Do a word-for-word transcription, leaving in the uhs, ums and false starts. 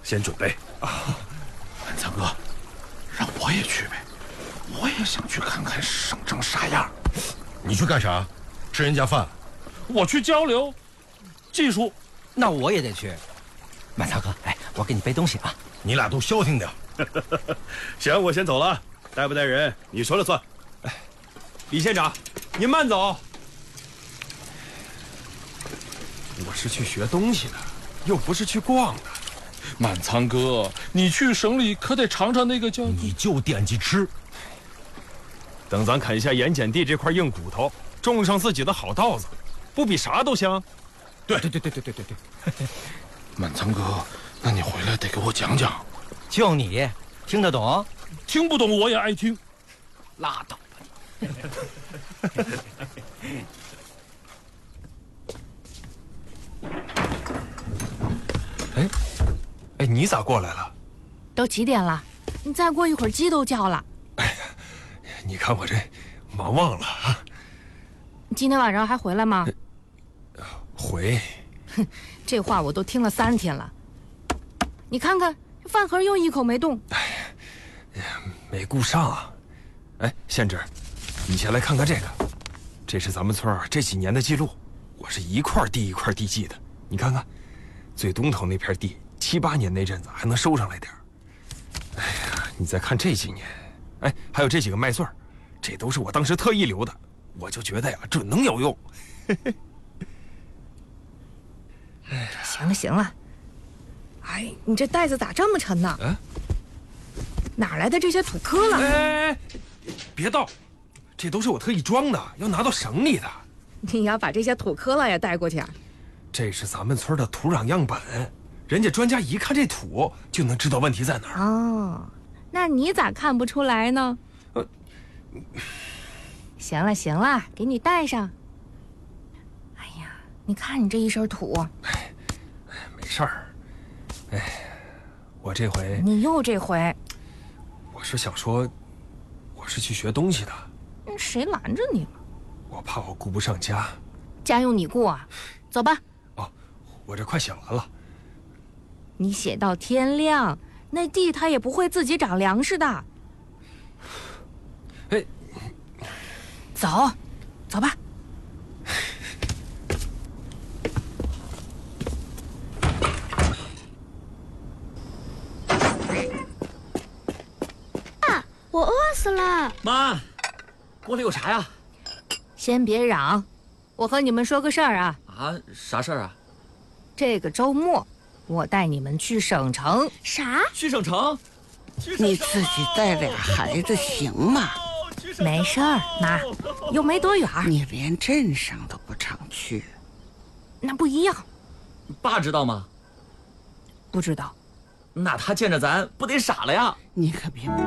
先准备。 啊，满仓哥，让我也去呗，我也想去看看省城啥样。 你去干啥？吃人家饭？ 我去交流技术。 那我也得去。满仓哥，哎，我给你背东西啊。 你俩都消停点。 行，我先走了。带不带人，你说了算。 哎，李县长，您慢走。我是去学东西的，又不是去逛的。 满仓哥，你去省里可得尝尝那个叫…… 你就惦记吃。 等咱啃下盐碱地这块硬骨头，种上自己的好稻子，不比啥都香？ 对对对对对对对对。 满仓哥，那你回来得给我讲讲。 就你听得懂？ 听不懂我也爱听。 拉倒吧你！ 哎，哎，你咋过来了？ 都几点了？你再过一会儿鸡都叫了。 哎呀，你看我这忙忘了啊。 今天晚上还回来吗？ 回。 哼，这话我都听了三天了。你看看，饭盒又一口没动。 哎呀，没顾上啊。哎，县志，你先来看看这个，这是咱们村这几年的记录。我是一块地一块地记的，你看看，最东头那片地，七八年那阵子还能收上来点儿。哎呀，你再看这几年，哎，还有这几个麦穗儿，这都是我当时特意留的，我就觉得呀，准能有用。 行了行了，哎，你这袋子咋这么沉呢？ 啊， 哪来的这些土坷了？ 哎，哎别倒，这都是我特意装的，要拿到省里的。 你要把这些土坷了也带过去啊？ 这是咱们村的土壤样本，人家专家一看这土就能知道问题在哪儿。 哦，那你咋看不出来呢？ 呃， 行了行了，给你带上。哎呀，你看你这一身土。 哎，没事儿。哎，我这回…… 你又这回？ 我是想说，我是去学东西的。 谁拦着你了？ 我怕我顾不上家。 家用你顾啊？走吧。 哦，我这快写完了。 你写到天亮，那地它也不会自己长粮食的。 哎， 走，走吧。 爸，我饿死了。 妈，锅里有啥呀？ 先别嚷，我和你们说个事儿啊。 啊，啥事儿啊？ 这个周末，我带你们去省城。 啥？ 去省城？ 你自己带俩孩子行吗？ 没事儿，妈，又没多远。 你连镇上都不常去， 那不一样。 爸知道吗？ 不知道。 那他见着咱不得傻了呀？ 你可别。